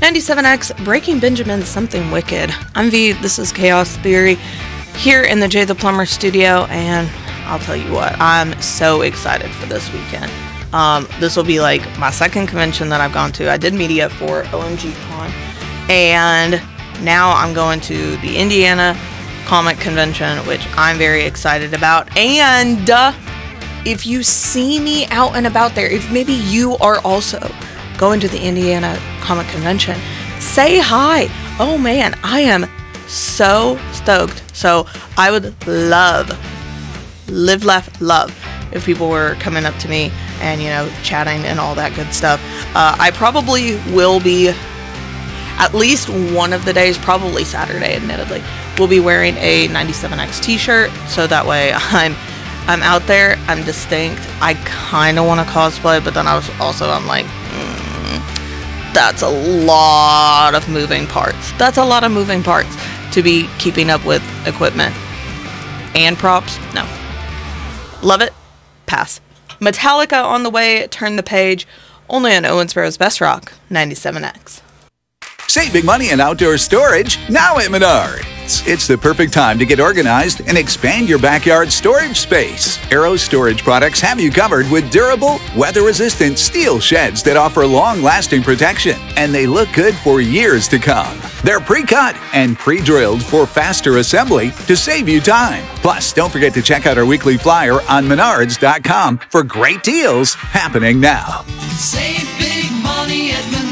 97X, Breaking Benjamin, Something Wicked. I'm V, this is Chaos Theory, here in the Jay the Plumber studio, and I'll tell you what, I'm so excited for this weekend. This will be like my second convention that I've gone to. I did media for OMG Con, and now I'm going to the Indiana Comic Convention, which I'm very excited about. And if you see me out and about there, if maybe you are also going to the Indiana Comic Convention, say hi. Oh man, I am so stoked. So I would love, live, laugh, love if people were coming up to me and, you know, chatting and all that good stuff. I probably will be, at least one of the days, probably Saturday admittedly, will be wearing a 97X t-shirt, so that way I'm out there, I'm distinct. I kind of want to cosplay, but then I'm like, that's a lot of moving parts. That's a lot of moving parts to be keeping up with equipment and props. No. Love it. Pass. Metallica on the way. Turn the page. Only on Owensboro's Best Rock 97X. Save big money in outdoor storage now at Menards. It's the perfect time to get organized and expand your backyard storage space. Arrow Storage Products have you covered with durable, weather-resistant steel sheds that offer long-lasting protection, and they look good for years to come. They're pre-cut and pre-drilled for faster assembly to save you time. Plus, don't forget to check out our weekly flyer on Menards.com for great deals happening now. Save big money at Menards.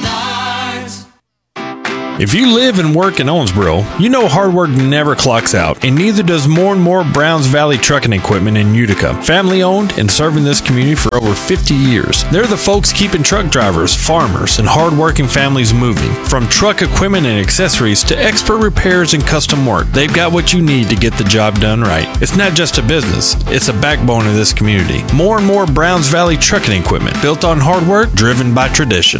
If you live and work in Owensboro, you know hard work never clocks out, and neither does More and More Browns Valley Trucking Equipment in Utica. Family owned and serving this community for over 50 years. They're the folks keeping truck drivers, farmers, and hard-working families moving. From truck equipment and accessories to expert repairs and custom work, they've got what you need to get the job done right. It's not just a business, it's a backbone of this community. More and More Browns Valley Trucking Equipment, built on hard work, driven by tradition.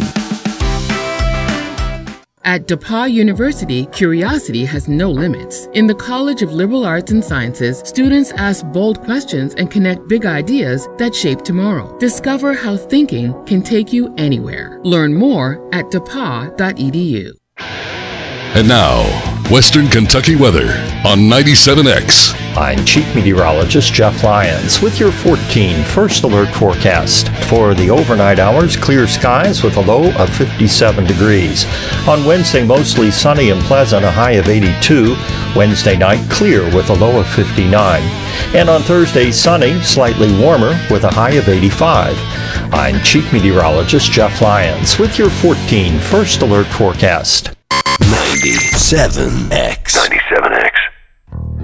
At DePauw University, curiosity has no limits. In the College of Liberal Arts and Sciences, students ask bold questions and connect big ideas that shape tomorrow. Discover how thinking can take you anywhere. Learn more at depaw.edu. And now, Western Kentucky weather on 97X. I'm Chief Meteorologist Jeff Lyons with your 14 First Alert forecast. For the overnight hours, clear skies with a low of 57 degrees. On Wednesday, mostly sunny and pleasant, a high of 82. Wednesday night, clear with a low of 59. And on Thursday, sunny, slightly warmer with a high of 85. I'm Chief Meteorologist Jeff Lyons with your 14 First Alert forecast. 97X.